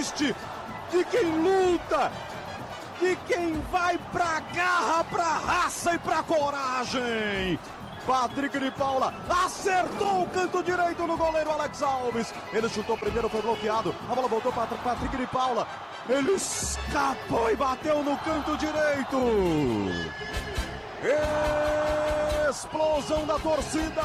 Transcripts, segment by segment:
resiste, de quem luta, de quem vai pra garra, pra raça e pra coragem. Patrick de Paula acertou o canto direito no goleiro Alex Alves. Ele chutou primeiro, foi bloqueado. A bola voltou para Patrick de Paula. Ele escapou e bateu no canto direito. Explosão da torcida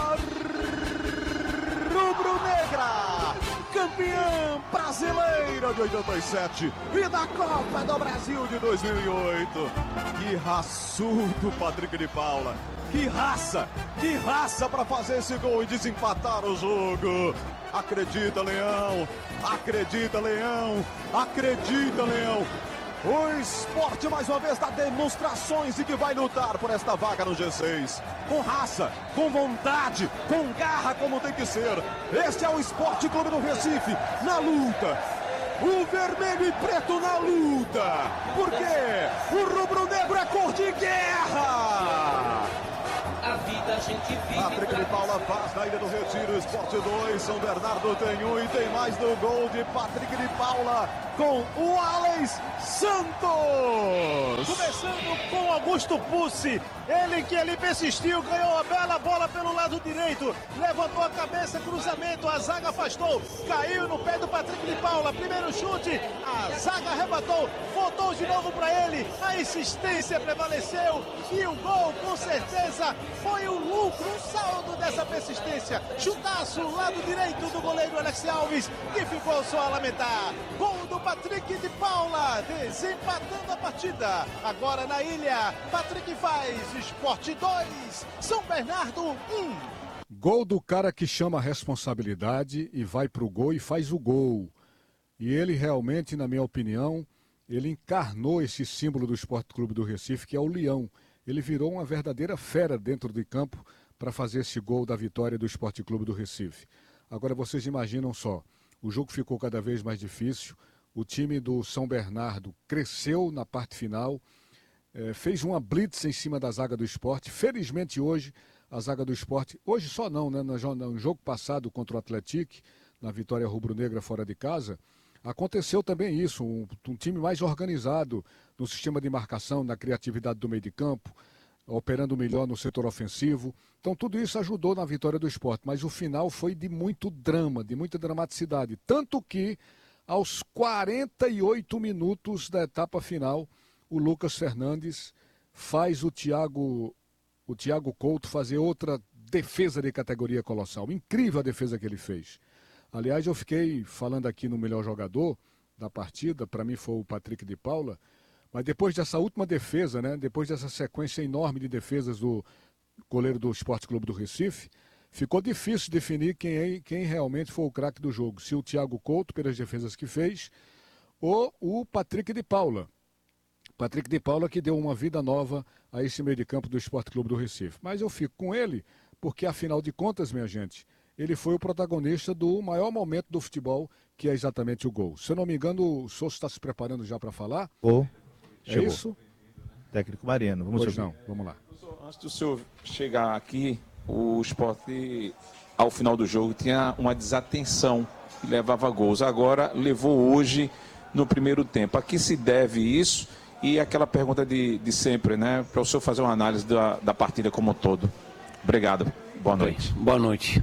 rubro-negra, campeã brasileira de 87 e da Copa do Brasil de 2008. Que raçudo, Patrick de Paula. Que raça para fazer esse gol e desempatar o jogo. Acredita, Leão, acredita, Leão, acredita, Leão. O Sport mais uma vez dá demonstrações de que vai lutar por esta vaga no G6. Com raça, com vontade, com garra como tem que ser. Este é o Sport Clube do Recife, na luta. O vermelho e preto na luta. Porque o rubro-negro é cor de guerra. A vida a gente vive. Patrick de Paula faz na Ilha do Retiro, Sport 2, São Bernardo tem 1 e tem mais do gol de Patrick de Paula com o Alex Santos. Começando com Augusto Pucci, ele que ali persistiu, ganhou a bela bola pelo lado direito, levantou a cabeça, cruzamento, a zaga afastou, caiu no pé do Patrick de Paula, primeiro chute, a zaga arrebatou, voltou de novo para ele, a insistência prevaleceu e o gol com certeza foi o lucro, o saldo dessa persistência. Chutaço, lado direito do goleiro Alex Alves, que ficou só a lamentar. Gol do Patrick de Paula, desempatando a partida. Agora na ilha, Patrick faz, Sport 2, São Bernardo 1. Gol do cara que chama a responsabilidade e vai pro gol e faz o gol. E ele realmente, na minha opinião, ele encarnou esse símbolo do Sport Clube do Recife, que é o leão. Ele virou uma verdadeira fera dentro de campo para fazer esse gol da vitória do Sport Clube do Recife. Agora vocês imaginam só, o jogo ficou cada vez mais difícil, o time do São Bernardo cresceu na parte final, fez uma blitz em cima da zaga do Sport. Felizmente hoje, a zaga do Sport, hoje só não, né? No jogo passado contra o Atlético, na vitória rubro-negra fora de casa, aconteceu também isso, um time mais organizado no sistema de marcação, na criatividade do meio de campo, operando melhor no setor ofensivo. Então tudo isso ajudou na vitória do Sport, mas o final foi de muito drama, de muita dramaticidade. Tanto que, aos 48 minutos da etapa final, o Lucas Fernandes faz o Thiago Couto fazer outra defesa de categoria colossal. Incrível a defesa que ele fez. Aliás, eu fiquei falando aqui no melhor jogador da partida, para mim foi o Patrick de Paula, mas depois dessa última defesa, né, depois dessa sequência enorme de defesas do goleiro do Sport Clube do Recife, ficou difícil definir quem realmente foi o craque do jogo, se o Thiago Couto, pelas defesas que fez, ou o Patrick de Paula. Patrick de Paula que deu uma vida nova a esse meio de campo do Sport Clube do Recife. Mas eu fico com ele, porque afinal de contas, minha gente, ele foi o protagonista do maior momento do futebol, que é exatamente o gol. Se eu não me engano, o Sousa está se preparando já para falar? Chegou. É isso? Técnico Mariano, vamos Pois ouvir. não, vamos lá. Antes do senhor chegar aqui, o Sport, ao final do jogo, tinha uma desatenção e levava gols. Agora, levou hoje no primeiro tempo. A que se deve isso? E aquela pergunta de sempre, né? Para o senhor fazer uma análise da partida como um todo. Obrigado. Boa noite. Boa noite.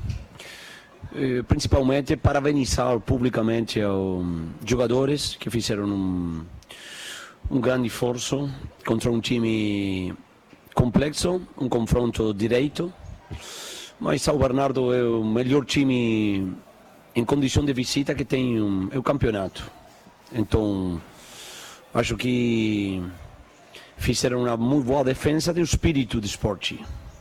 Principalmente parabenizar publicamente aos jogadores que fizeram um grande esforço contra um time complexo, um confronto direito, mas São Bernardo é o melhor time em condição de visita que tem o campeonato. Então, acho que fizeram uma muito boa defesa do espírito do esporte.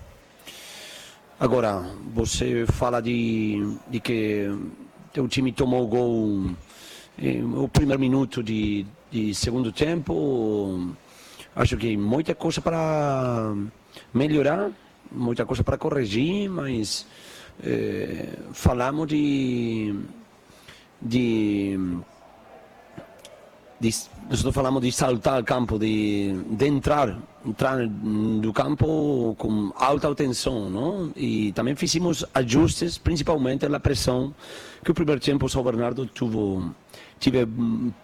Agora, você fala de que o time tomou o gol no primeiro minuto de segundo tempo. Acho que muita coisa para melhorar, muita coisa para corrigir, mas falamos nós falamos de saltar o campo, de entrar no campo com alta tensão, não? E também fizemos ajustes, principalmente na pressão, que o primeiro tempo o São Bernardo tive